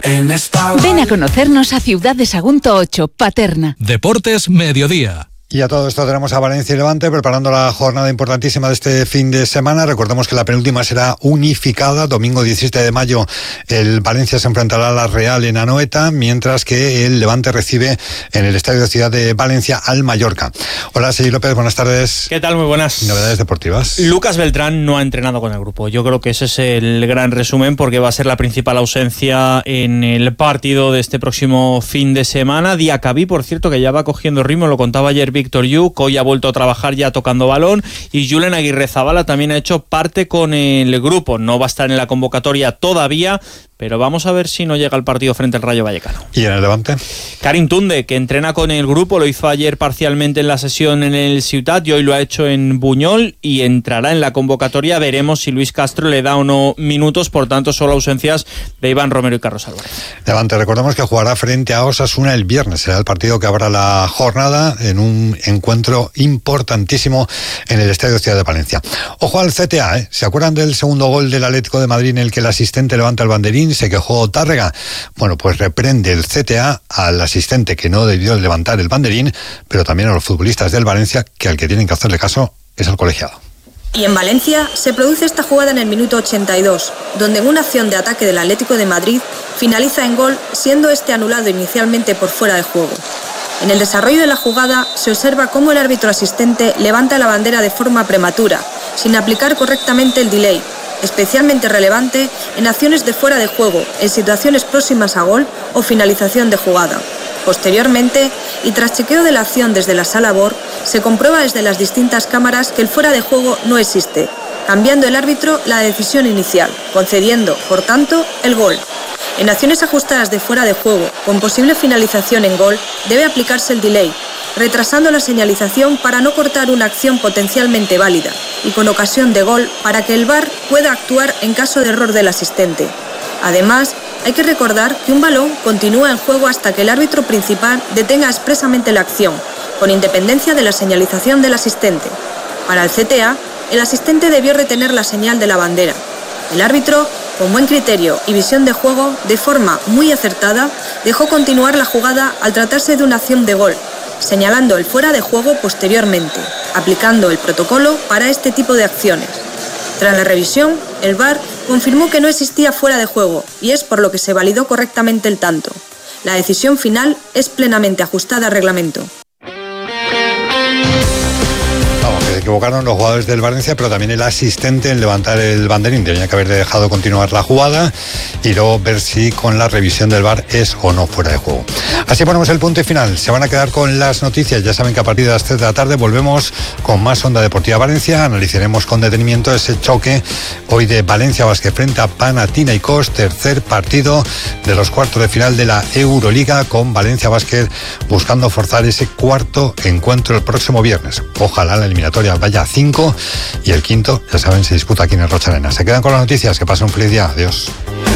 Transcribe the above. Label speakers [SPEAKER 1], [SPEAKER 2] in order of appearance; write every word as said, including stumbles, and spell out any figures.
[SPEAKER 1] Ven a conocernos a Ciudad de Sagunto ocho, Paterna.
[SPEAKER 2] Deportes Mediodía.
[SPEAKER 3] Y a todo esto tenemos a Valencia y Levante preparando la jornada importantísima de este fin de semana. Recordemos que la penúltima será unificada. Domingo diecisiete de mayo el Valencia se enfrentará a la Real en Anoeta, mientras que el Levante recibe en el Estadio de Ciudad de Valencia al Mallorca. Hola, Sergi López, buenas tardes.
[SPEAKER 4] ¿Qué tal? Muy buenas.
[SPEAKER 3] Novedades deportivas.
[SPEAKER 4] Lucas Beltrán no ha entrenado con el grupo. Yo creo que ese es el gran resumen, porque va a ser la principal ausencia en el partido de este próximo fin de semana. Diacabí, por cierto, que ya va cogiendo ritmo, lo contaba ayer Víctor Yuk, hoy ha vuelto a trabajar ya tocando balón, y Julen Aguirrezabala también ha hecho parte con el grupo. No va a estar en la convocatoria todavía, pero vamos a ver si no llega al partido frente al Rayo Vallecano.
[SPEAKER 3] ¿Y en el Levante?
[SPEAKER 4] Karim Tunde, que entrena con el grupo, lo hizo ayer parcialmente en la sesión en el Ciutat y hoy lo ha hecho en Buñol y entrará en la convocatoria. Veremos si Luis Castro le da o no minutos, por tanto solo ausencias de Iván Romero y Carlos Álvarez.
[SPEAKER 3] Levante, recordemos que jugará frente a Osasuna el viernes, será el partido que abra la jornada en un encuentro importantísimo en el Estadio Ciudad de Valencia. Ojo al C T A, ¿eh? ¿Se acuerdan del segundo gol del Atlético de Madrid en el que el asistente levanta el banderín? Se quejó Tárrega. Bueno, pues reprende el C T A al asistente que no debió levantar el banderín, pero también a los futbolistas del Valencia, que al que tienen que hacerle caso es al colegiado.
[SPEAKER 5] Y en Valencia se produce esta jugada en el minuto ochenta y dos, donde en una acción de ataque del Atlético de Madrid finaliza en gol, siendo este anulado inicialmente por fuera de juego. En el desarrollo de la jugada se observa cómo el árbitro asistente levanta la bandera de forma prematura, sin aplicar correctamente el delay, especialmente relevante en acciones de fuera de juego, en situaciones próximas a gol o finalización de jugada. Posteriormente, y tras chequeo de la acción desde la sala V A R, se comprueba desde las distintas cámaras que el fuera de juego no existe, cambiando el árbitro la decisión inicial, concediendo, por tanto, el gol. En acciones ajustadas de fuera de juego, con posible finalización en gol, debe aplicarse el delay, retrasando la señalización para no cortar una acción potencialmente válida y con ocasión de gol para que el V A R pueda actuar en caso de error del asistente. Además, hay que recordar que un balón continúa en juego hasta que el árbitro principal detenga expresamente la acción, con independencia de la señalización del asistente. Para el C T A, el asistente debió retener la señal de la bandera. El árbitro, con buen criterio y visión de juego, de forma muy acertada, dejó continuar la jugada al tratarse de una acción de gol, señalando el fuera de juego posteriormente, aplicando el protocolo para este tipo de acciones. Tras la revisión, el V A R confirmó que no existía fuera de juego y es por lo que se validó correctamente el tanto. La decisión final es plenamente ajustada al reglamento.
[SPEAKER 3] Vamos, que se equivocaron los jugadores del Valencia, pero también el asistente en levantar el banderín. Tenía que haber dejado continuar la jugada y luego ver si con la revisión del V A R es o no fuera de juego. Así ponemos el punto y final. Se van a quedar con las noticias. Ya saben que a partir de las tres de la tarde volvemos con más Onda Deportiva Valencia. Analizaremos con detenimiento ese choque hoy de Valencia Basket frente a Panathinaikos, tercer partido de los cuartos de final de la Euroliga, con Valencia Basket buscando forzar ese cuarto encuentro el próximo viernes. Ojalá la eliminatoria vaya a cinco y el quinto, ya saben, se disputa aquí en el Rocha Arena. Se quedan con las noticias. Que pasen un feliz día. Adiós.